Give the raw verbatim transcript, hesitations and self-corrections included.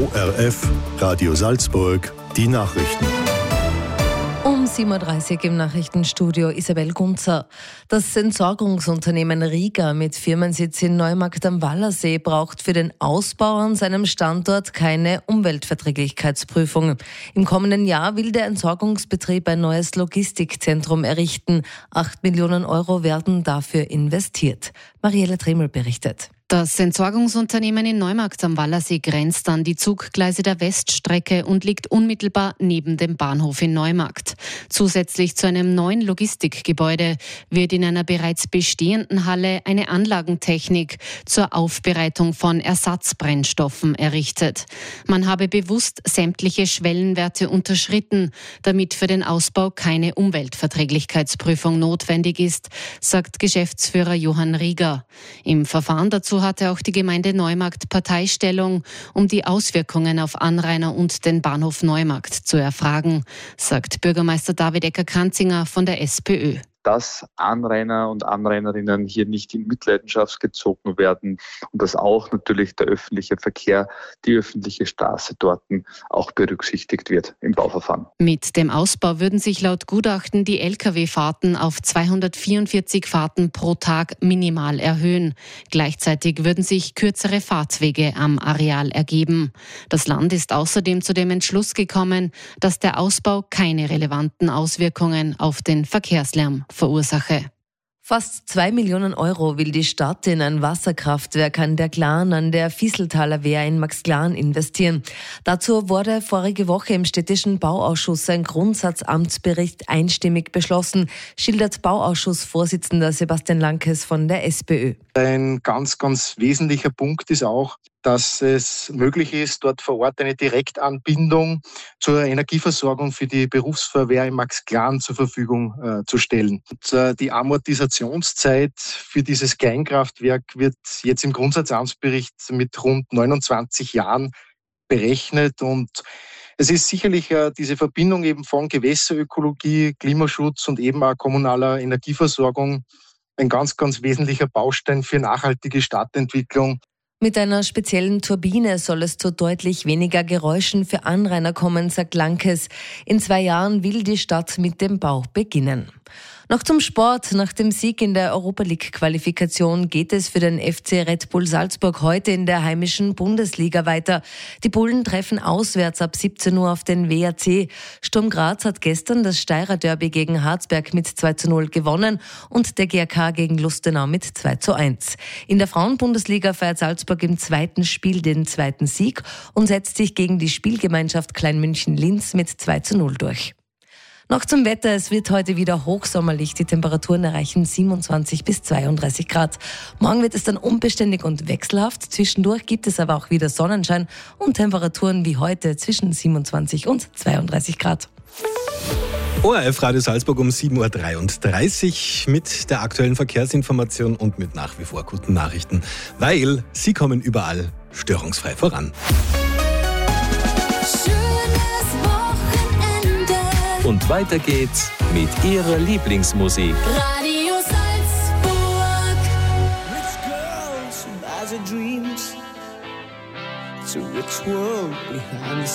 O R F, Radio Salzburg, die Nachrichten. Um sieben Uhr dreißig im Nachrichtenstudio Isabel Gunzer. Das Entsorgungsunternehmen Riga mit Firmensitz in Neumarkt am Wallersee braucht für den Ausbau an seinem Standort keine Umweltverträglichkeitsprüfung. Im kommenden Jahr will der Entsorgungsbetrieb ein neues Logistikzentrum errichten. Acht Millionen Euro werden dafür investiert. Marielle Tremel berichtet. Das Entsorgungsunternehmen in Neumarkt am Wallersee grenzt an die Zuggleise der Weststrecke und liegt unmittelbar neben dem Bahnhof in Neumarkt. Zusätzlich zu einem neuen Logistikgebäude wird in einer bereits bestehenden Halle eine Anlagentechnik zur Aufbereitung von Ersatzbrennstoffen errichtet. Man habe bewusst sämtliche Schwellenwerte unterschritten, damit für den Ausbau keine Umweltverträglichkeitsprüfung notwendig ist, sagt Geschäftsführer Johann Rieger. Im Verfahren dazu hatte auch die Gemeinde Neumarkt Parteistellung, um die Auswirkungen auf Anrainer und den Bahnhof Neumarkt zu erfragen, sagt Bürgermeister David Ecker-Kranzinger von der SPÖ. Dass Anrainer und Anrainerinnen hier nicht in Mitleidenschaft gezogen werden und dass auch natürlich der öffentliche Verkehr, die öffentliche Straße dort auch berücksichtigt wird im Bauverfahren. Mit dem Ausbau würden sich laut Gutachten die L K W-Fahrten auf zweihundertvierundvierzig Fahrten pro Tag minimal erhöhen. Gleichzeitig würden sich kürzere Fahrtwege am Areal ergeben. Das Land ist außerdem zu dem Entschluss gekommen, dass der Ausbau keine relevanten Auswirkungen auf den Verkehrslärm verursache. Fast zwei Millionen Euro will die Stadt in ein Wasserkraftwerk an der Glan an der Vieseltaler Wehr in Maxglan investieren. Dazu wurde vorige Woche im städtischen Bauausschuss ein Grundsatzamtsbericht einstimmig beschlossen, schildert Bauausschussvorsitzender Sebastian Lankes von der SPÖ. Ein ganz, ganz wesentlicher Punkt ist auch, dass es möglich ist, dort vor Ort eine Direktanbindung zur Energieversorgung für die Berufsfeuerwehr in Maxglan zur Verfügung äh, zu stellen. Und, äh, die Amortisationszeit für dieses Kleinkraftwerk wird jetzt im Grundsatzamtsbericht mit rund neunundzwanzig Jahren berechnet und es ist sicherlich äh, diese Verbindung eben von Gewässerökologie, Klimaschutz und eben auch kommunaler Energieversorgung ein ganz, ganz wesentlicher Baustein für nachhaltige Stadtentwicklung. Mit einer speziellen Turbine soll es zu deutlich weniger Geräuschen für Anrainer kommen, sagt Lankes. In zwei Jahren will die Stadt mit dem Bau beginnen. Noch zum Sport. Nach dem Sieg in der Europa-League-Qualifikation geht es für den F C Red Bull Salzburg heute in der heimischen Bundesliga weiter. Die Bullen treffen auswärts ab siebzehn Uhr auf den W A C. Sturm Graz hat gestern das Steirer Derby gegen Harzberg mit zwei zu null gewonnen und der G A K gegen Lustenau mit zwei zu eins. In der Frauenbundesliga feiert Salzburg im zweiten Spiel den zweiten Sieg und setzt sich gegen die Spielgemeinschaft Kleinmünchen-Linz mit zwei zu null durch. Noch zum Wetter. Es wird heute wieder hochsommerlich. Die Temperaturen erreichen siebenundzwanzig bis zweiunddreißig Grad. Morgen wird es dann unbeständig und wechselhaft. Zwischendurch gibt es aber auch wieder Sonnenschein und Temperaturen wie heute zwischen siebenundzwanzig und zweiunddreißig Grad. O R F Radio Salzburg um sieben Uhr dreiunddreißig mit der aktuellen Verkehrsinformation und mit nach wie vor guten Nachrichten, weil sie kommen überall störungsfrei voran. Und weiter geht's mit ihrer Lieblingsmusik. Radio Salzburg. Rich girls, dreams. It's a rich world behind the